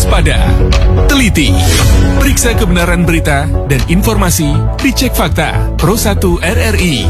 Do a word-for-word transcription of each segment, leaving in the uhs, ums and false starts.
waspada, teliti, periksa kebenaran berita dan informasi, dicek fakta. Pro satu R R I.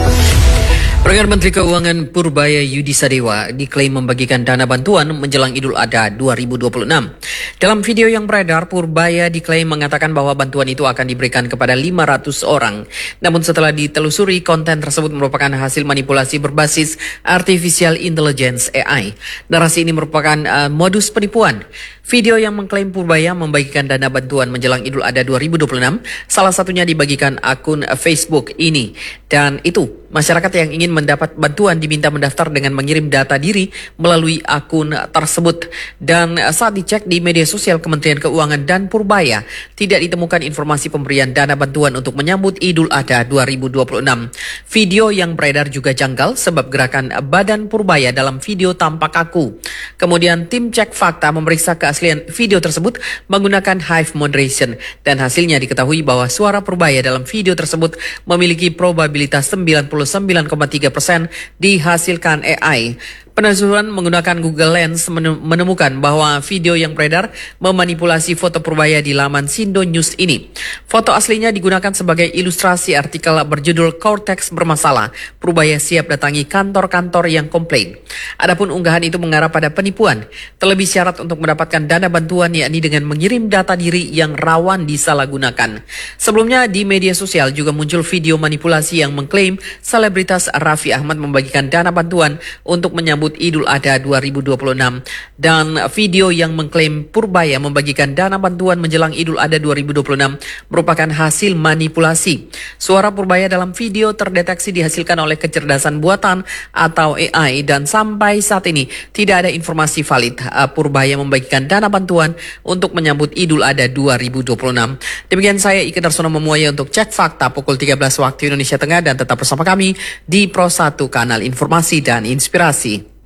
Perdana Menteri Keuangan Purbaya Yudi Sadewa diklaim membagikan dana bantuan menjelang Idul Adha dua ribu dua puluh enam. Dalam video yang beredar, Purbaya diklaim mengatakan bahwa bantuan itu akan diberikan kepada lima ratus orang. Namun setelah ditelusuri, konten tersebut merupakan hasil manipulasi berbasis Artificial Intelligence A I. Narasi ini merupakan uh, modus penipuan. Video yang mengklaim Purbaya membagikan dana bantuan menjelang Idul Adha dua ribu dua puluh enam, salah satunya dibagikan akun Facebook ini. Dan itu, masyarakat yang ingin mendapat bantuan diminta mendaftar dengan mengirim data diri melalui akun tersebut. Dan saat dicek di media sosial Kementerian Keuangan dan Purbaya, tidak ditemukan informasi pemberian dana bantuan untuk menyambut Idul Adha dua ribu dua puluh enam. Video yang beredar juga janggal sebab gerakan badan Purbaya dalam video tampak kaku. Kemudian tim cek fakta memeriksa keaslian video tersebut menggunakan Hive Moderation. Dan hasilnya diketahui bahwa suara Purbaya dalam video tersebut memiliki probabilitas sembilan puluh sembilan koma tiga persen dihasilkan A I. Penelusuran menggunakan Google Lens menemukan bahwa video yang beredar memanipulasi foto Purbaya di laman Sindo News ini. Foto aslinya digunakan sebagai ilustrasi artikel berjudul Cortex bermasalah. Purbaya siap datangi kantor-kantor yang komplain. Adapun unggahan itu mengarah pada penipuan. Terlebih syarat untuk mendapatkan dana bantuan yakni dengan mengirim data diri yang rawan disalahgunakan. Sebelumnya di media sosial juga muncul video manipulasi yang mengklaim selebritas Raffi Ahmad membagikan dana bantuan untuk menyambut Idul Adha dua ribu dua puluh enam. Dan video yang mengklaim Purbaya membagikan dana bantuan menjelang Idul Adha dua ribu dua puluh enam merupakan hasil manipulasi. Suara Purbaya dalam video terdeteksi dihasilkan oleh kecerdasan buatan atau A I dan sampai saat ini tidak ada informasi valid uh, Purbaya membagikan dana bantuan untuk menyambut Idul Adha dua ribu dua puluh enam. Demikian saya Ika Darsono Memuaya untuk Cek Fakta pukul tiga belas waktu Indonesia Tengah, dan tetap bersama kami di Pro satu, kanal informasi dan inspirasi.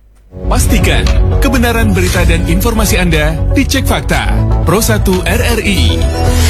Pastikan kebenaran berita dan informasi Anda dicek fakta. Pro satu R R I.